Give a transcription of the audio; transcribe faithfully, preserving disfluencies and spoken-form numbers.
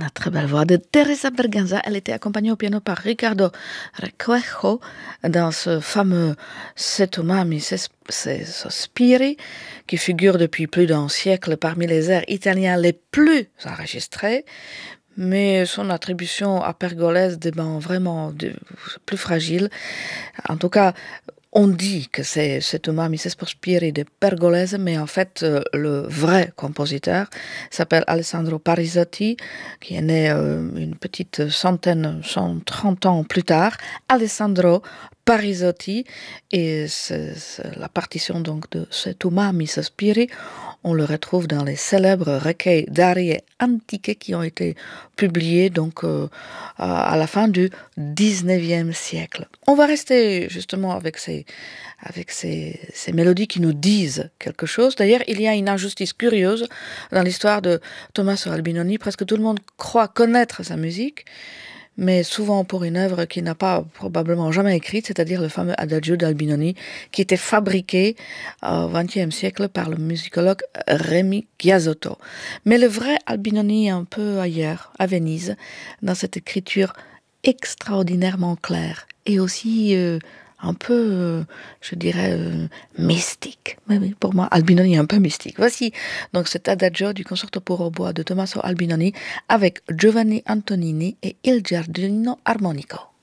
La très belle voix de Teresa Berganza. Elle était accompagnée au piano par Ricardo Requejo dans ce fameux Se tu mami se sospiri qui figure depuis plus d'un siècle parmi les airs italiens les plus enregistrés. Mais son attribution à Pergolese demeure vraiment de, plus fragile. En tout cas, on dit que c'est Se tu mami se sospiri de Pergolese, mais en fait, euh, le vrai compositeur s'appelle Alessandro Parisotti, qui est né euh, une petite centaine, cent trente ans plus tard. Alessandro Parisotti, et c'est, c'est la partition donc de Se tu mami se sospiri, on le retrouve dans les célèbres recueils d'arie antiques qui ont été publiés donc euh, à la fin du dix-neuvième siècle. On va rester justement avec ces, avec ces, ces mélodies qui nous disent quelque chose. D'ailleurs, il y a une injustice curieuse dans l'histoire de Tommaso Albinoni. Presque tout le monde croit connaître sa musique, mais souvent pour une œuvre qu'il n'a pas probablement jamais écrite, c'est-à-dire le fameux Adagio d'Albinoni, qui était fabriqué au vingtième siècle par le musicologue Rémi Giasotto. Mais le vrai Albinoni est un peu ailleurs, à Venise, dans cette écriture extraordinairement claire et aussi euh, un peu, euh, je dirais, euh, mystique. Oui, oui, pour moi, Albinoni est un peu mystique. Voici donc cet Adagio du Concerto pour hautbois de Tommaso Albinoni avec Giovanni Antonini et Il Giardino Armonico.